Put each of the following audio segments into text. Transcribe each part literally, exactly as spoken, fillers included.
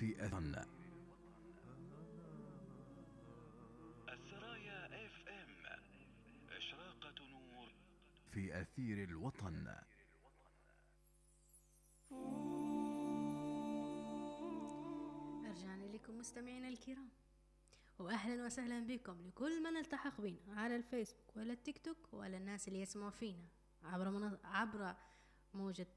في أثن السرايا اف ام، اشراقة نور في أثير الوطن. رجعنا لكم مستمعينا الكرام، واهلا وسهلا بكم لكل من التحق بنا على الفيسبوك ولا التيك توك ولا الناس اللي يسمعوا فينا عبر من... عبر موجة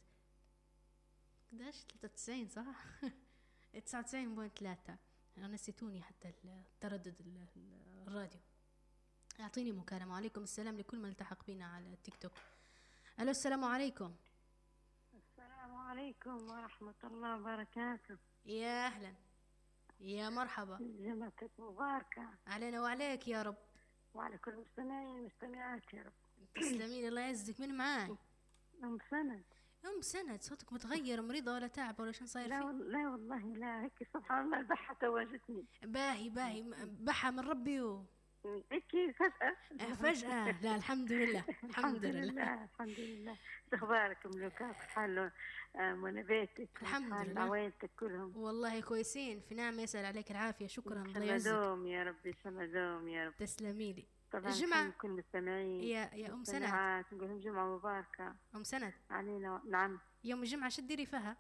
قداش ثلاثة وتسعين صح تسعة وتسعين فاصلة ثلاثة. انا نسيتوني حتى التردد الراديو. اعطيني مكالمة. وعليكم السلام لكل من التحق بنا على التيك توك. الو السلام عليكم. السلام عليكم ورحمة الله وبركاته. يا اهلا يا مرحبا، جمعتك مباركة علينا وعليك يا رب، وعلى كل المستمعين والمستمعات يا رب. تسلمين الله يعزك. من معاي؟ أم سند. أم سند، صوتك متغير، مريضة ولا تعب ولا شو صاير لا فيه؟ لا والله لا، هيك سبحان الله البحة تواجدني. باهي باهي بحة من ربي و... هيك فجأة فجأة. لا الحمد لله الحمد لله الحمد لله. اخبارك ملوكات؟ حال منباتك؟ الحمد لله. عوائلتك كلهم والله كويسين في نعم، يسأل عليك العافية. شكرا الله سمدوم يعزك. يا ربي سمدوم يا رب. تسلمي لي. طبعا الجمعة كل المستمعين يا يا أم سند، نقول لهم جمعة مباركة أم سند علينا. نعم يوم الجمعة شو تديري فيها؟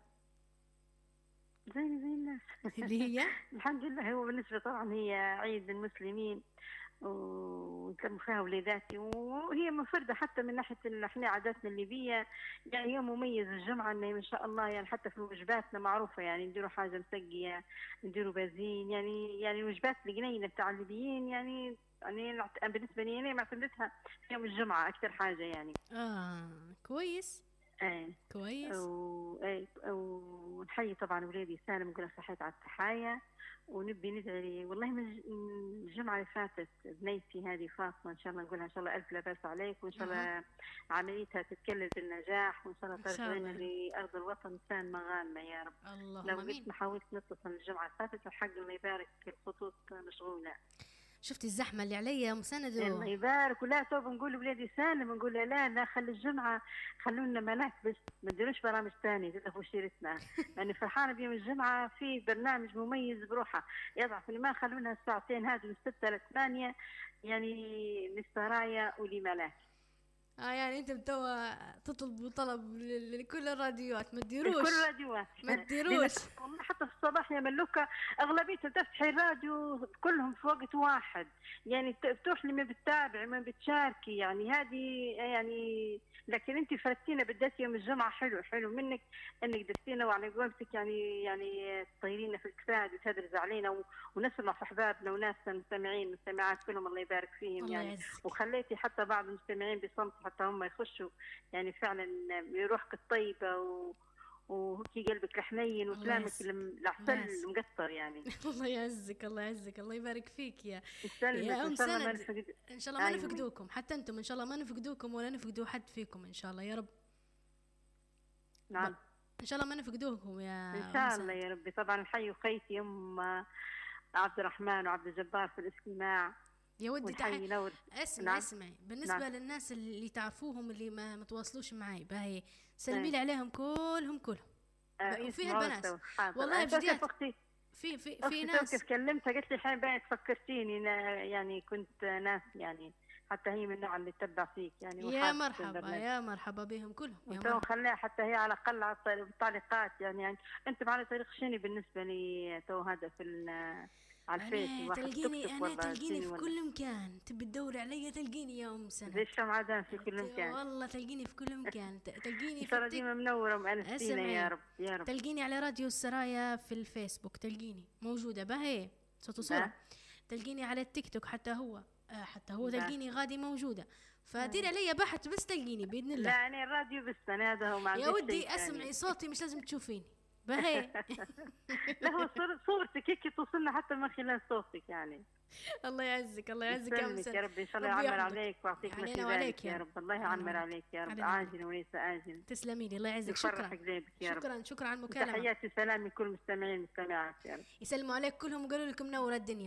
زي زي الناس اللي هي الحمد لله. هو بالنسبة طبعا هي عيد المسلمين ونتلموا فيها وليداتي، وهي منفردة حتى من ناحية احنا عاداتنا الليبية. يعني يوم مميز الجمعة، انه ما شاء الله يعني حتى في وجباتنا معروفة، يعني نديروا حاجة مسقية، نديروا بازين، يعني يعني وجبات الجنينة بتاع الليبيين. يعني يعني بالنسبة لي أنا معتمدتها يوم الجمعة أكثر حاجة يعني. آه كويس. ايه كويس. ايه ونحيي طبعا ولادي سالم، نقول صحيت على التحايا، ونبي ندعي والله من الجمعة اللي فاتت بنيتي هذه فاطمة، إن شاء الله نقولها إن شاء الله ألف لا بأس عليك، وإن شاء الله عمليتها تتكلل بالنجاح، وإن شاء الله ترجعين لأرض الوطن إنسان مغانمة يا رب. اللهم لو آمين. قلت ما حاولت نتصل الجمعة اللي فاتت، الحق الله يبارك الخطوط مشغولة. شفتي الزحمة اللي عليا مساندو؟ الله يبارك. ولا توب نقول ولادي سالم، نقول لا لا خلي الجمعة خلونا ملاك بس، ما نديروش برامج ثاني تدفوا شيرتنا. يعني فرحانة بيوم الجمعة في برنامج مميز بروحه يضعف اللي ما خلونا الساعتين هذه من ستة لثمانية، يعني للسرايا ولملاك. اه يعني انت بتوا تطلب طلب لكل الراديوات، ما تديروش كل الراديوات ما تديروش. والله حتى في الصباح يا ملوكة أغلبيتها تفتحي الراديو كلهم في وقت واحد، يعني بتروح لي ما بتتابع ما بتشاركي، يعني هذه يعني. لكن انت فاتينا بالذات يوم الجمعة. حلو حلو منك انك دستينا وعلى قولتك، يعني يعني تطيرينا في الكفاد وتدرز علينا ونسمع في احبابنا وناسنا المستمعين والمستمعات كلهم الله يبارك فيهم الله يعني يعزك. وخليتي حتى بعض المستمعين بصمت حتى هم يخشوا، يعني فعلا بروحك الطيبة و وهكي قلبك الحنين وكلامك العسل المقطر يعني. الله يعزك الله يعزك الله يبارك فيك يا يا أم سند. نفقد... إن شاء الله ما أيوة. نفقدوكم حتى أنتم إن شاء الله ما نفقدوكم ولا نفقدوا حد فيكم إن شاء الله يا رب. نعم إن شاء الله ما نفقدوكم يا إن شاء الله يا ربي. طبعا حي وخيتي أم عبد الرحمن وعبد الجبار في الاستماع يا ودي. تعالي اسمع نعم. اسمعي بالنسبة نعم. للناس اللي تعرفوهم اللي ما متواصلوش معي باهي سلمي لي عليهم كلهم كلهم آه وفيها البنات والله بجديات. في في في ناس كيف كلمتها قلت لي حين باين فكرتيني، يعني كنت ناس يعني حتى هي من النوع اللي تتبع فيك يعني. يا مرحبا يا مرحبا بهم كلهم. تو خليها حتى هي على الاقل على التعليقات يعني, يعني انت معنا طريق شيني بالنسبه لي تو هذا في على الفيس. تلقيني انا تلقيني في كل مكان، تبي تدوري علي تلقيني يا ام سنة زي الشمعدان في كل مكان. والله تلقيني في كل مكان. تلقيني في ترى ديما منوره ومأنسينا يا رب يا رب. تلقيني على راديو السرايا في الفيسبوك، تلقيني موجوده باهي صوت وصوره. تلقيني على التيك توك حتى هو حتى هو تلقيني غادي موجوده. فدير علي بحث بس تلقيني باذن الله. لا انا الراديو بس انا هذا هو. يا ودي اسمعي صوتي مش لازم تشوفيني باهي. لا هو صورتك هيك توصلنا حتى من خلال صوتك يعني. الله يعزك الله يعزك يا مسلم يا رب. ان شاء الله يعمر عليك ويعطيك يعني مثل ذلك يا رب. الله يعمر عليك يا رب عاجل وليس آجل. تسلمي لي الله يعزك. شكرا شكرا شكرا على المكالمة. تحياتي سلام من كل المستمعين والمستمعات يا رب. يسلموا عليك كلهم وقالوا لكم منور الدنيا.